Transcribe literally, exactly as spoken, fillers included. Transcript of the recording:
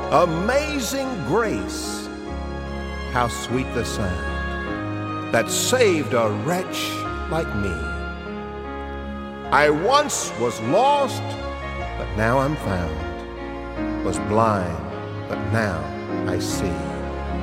Amazing grace, how sweet the sound that saved a wretch like me. I once was lost, but now I'm found, was blind, but now I see.